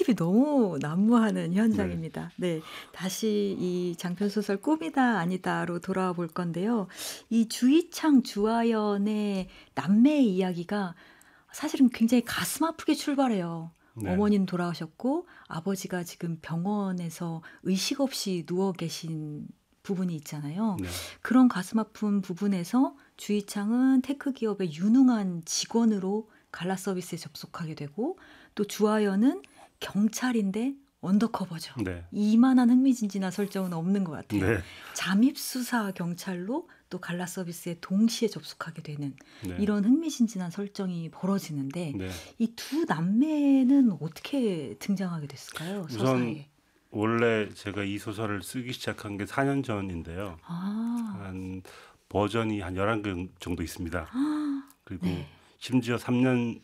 컨셉이 너무 난무하는 네. 현장입니다. 네. 다시 이 장편 소설 꿈이다 아니다로 돌아와 볼 건데요. 이 주희창, 주하연의 남매의 이야기가 사실은 굉장히 가슴 아프게 출발해요. 네. 어머니는 돌아가셨고 아버지가 지금 병원에서 의식 없이 누워 계신 부분이 있잖아요. 네. 그런 가슴 아픈 부분에서 주희창은 테크 기업의 유능한 직원으로 갈라 서비스에 접속하게 되고 또 주하연은 경찰인데 언더커버죠. 네. 이만한 흥미진진한 설정은 없는 것 같아요. 네. 잠입수사 경찰로 또 갈라 서비스에 동시에 접속하게 되는 네. 이런 흥미진진한 설정이 벌어지는데 네. 이 두 남매는 어떻게 등장하게 됐을까요? 우선 서사에. 원래 제가 이 소설을 쓰기 시작한 게 4년 전인데요. 아, 한 버전이 한 11개 정도 있습니다. 그리고 네. 심지어 3년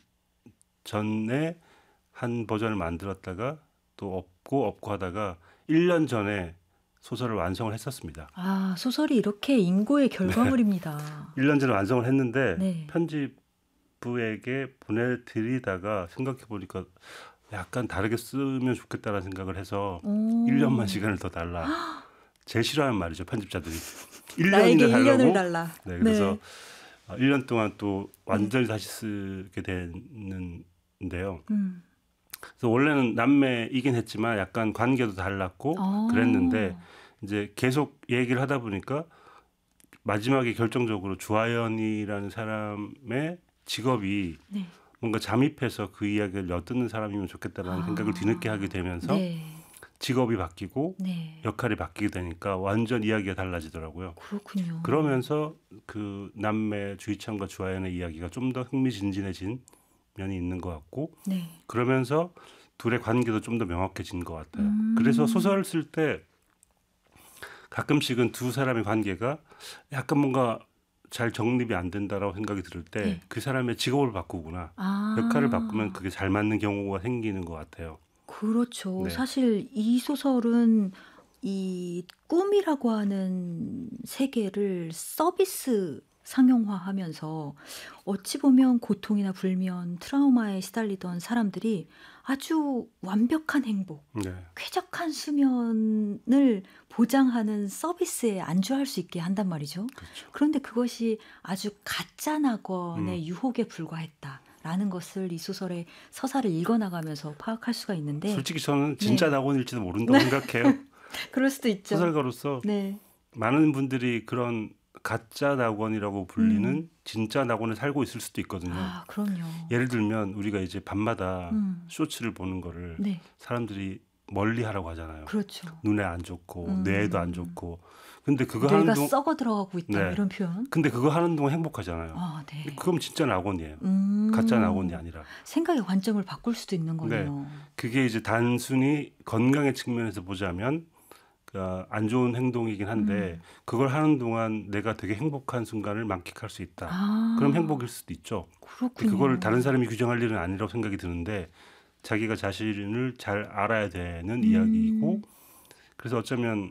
전에 한 버전을 만들었다가 또 없고 하다가 1년 전에 소설을 완성을 했었습니다. 아, 소설이 이렇게 인고의 결과물입니다. 1년 전에 완성을 했는데 네. 편집부에게 보내드리다가 생각해 보니까 약간 다르게 쓰면 좋겠다라는 생각을 해서 오. 1년만 시간을 더 달라. 제일 싫어하는 말이죠, 편집자들이. 1년이나 나에게 1년을 달라고. 달라. 네, 그래서 네. 1년 동안 또 완전히 다시 쓰게 됐는데요. 그래서 원래는 남매이긴 했지만 약간 관계도 달랐고 아. 그랬는데 이제 계속 얘기를 하다 보니까 마지막에 결정적으로 주하연이라는 사람의 직업이 네. 뭔가 잠입해서 그 이야기를 엿듣는 사람이면 좋겠다라는 생각을 뒤늦게 하게 되면서 네. 직업이 바뀌고 네. 역할이 바뀌게 되니까 완전 이야기가 달라지더라고요. 그렇군요. 그러면서 그 남매 주희창과 주하연의 이야기가 좀 더 흥미진진해진 면이 있는 것 같고 네. 그러면서 둘의 관계도 좀 더 명확해진 것 같아요. 그래서 소설을 쓸 때 가끔씩은 두 사람의 관계가 약간 뭔가 잘 정립이 안 된다라고 생각이 들을 때 네. 그 사람의 직업을 바꾸거나 아. 역할을 바꾸면 그게 잘 맞는 경우가 생기는 것 같아요. 그렇죠. 네. 사실 이 소설은 이 꿈이라고 하는 세계를 서비스 상용화하면서 어찌 보면 고통이나 불면, 트라우마에 시달리던 사람들이 아주 완벽한 행복, 네. 쾌적한 수면을 보장하는 서비스에 안주할 수 있게 한단 말이죠. 그렇죠. 그런데 그것이 아주 가짜 낙원의 유혹에 불과했다라는 것을 이 소설의 서사를 읽어나가면서 파악할 수가 있는데 솔직히 저는 진짜 네. 낙원일지도 모른다고 생각해요. 그럴 수도 있죠. 소설가로서 네. 많은 분들이 그런 가짜 낙원이라고 불리는 진짜 낙원에 살고 있을 수도 있거든요. 아, 그럼요. 예를 들면 우리가 이제 밤마다 음. 쇼츠를 보는 거를 네. 사람들이 멀리 하라고 하잖아요. 그렇죠. 눈에 안 좋고 뇌에도 안 좋고. 근데 그거 뇌가 하는 동안 썩어 들어가고 있다 네. 이런 표현. 근데 그거 하는 동안 행복하잖아요. 아, 네. 그럼 진짜 낙원이에요. 가짜 낙원이 아니라. 생각의 관점을 바꿀 수도 있는 네. 거네요. 그게 이제 단순히 건강의 측면에서 보자면 안 좋은 행동이긴 한데 그걸 하는 동안 내가 되게 행복한 순간을 만끽할 수 있다. 아, 그럼 행복일 수도 있죠. 그렇군요. 그걸 다른 사람이 규정할 일은 아니라고 생각이 드는데 자기가 자신을 잘 알아야 되는 이야기이고 그래서 어쩌면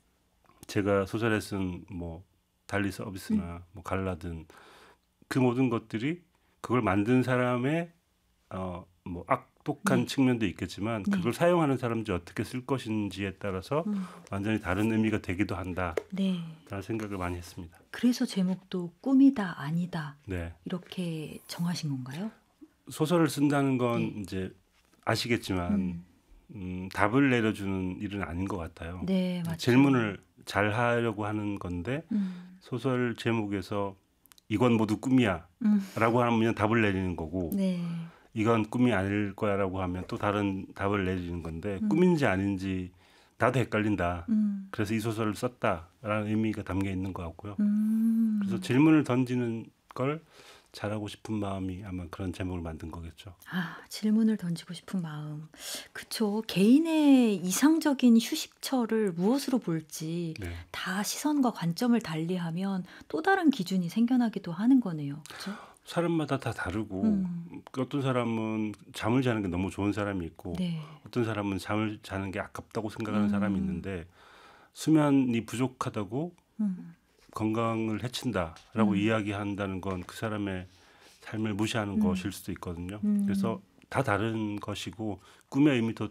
제가 소설에 쓴 뭐 달리 서비스나 뭐 갈라든 그 모든 것들이 그걸 만든 사람의 뭐 악독한 측면도 있겠지만 네. 그걸 사용하는 사람들이 어떻게 쓸 것인지에 따라서 완전히 다른 의미가 되기도 한다라는 네. 생각을 많이 했습니다. 그래서 제목도 꿈이다 아니다 네. 이렇게 정하신 건가요? 소설을 쓴다는 건 네. 이제 아시겠지만 답을 내려주는 일은 아닌 것 같아요. 네, 맞죠. 질문을 잘 하려고 하는 건데 소설 제목에서 이건 모두 꿈이야 라고 하면 답을 내리는 거고 네. 이건 꿈이 아닐 거야 라고 하면 또 다른 답을 내리는 건데 꿈인지 아닌지 나도 헷갈린다. 그래서 이 소설을 썼다라는 의미가 담겨 있는 것 같고요. 그래서 질문을 던지는 걸 잘하고 싶은 마음이 아마 그런 제목을 만든 거겠죠. 아, 질문을 던지고 싶은 마음. 그쵸. 개인의 이상적인 휴식처를 무엇으로 볼지 네. 다 시선과 관점을 달리하면 또 다른 기준이 생겨나기도 하는 거네요. 그렇죠? 사람마다 다 다르고 어떤 사람은 잠을 자는 게 너무 좋은 사람이 있고 네. 어떤 사람은 잠을 자는 게 아깝다고 생각하는 사람이 있는데 수면이 부족하다고 건강을 해친다라고 이야기한다는 건 그 사람의 삶을 무시하는 것일 수도 있거든요. 그래서 다 다른 것이고 꿈의 의미도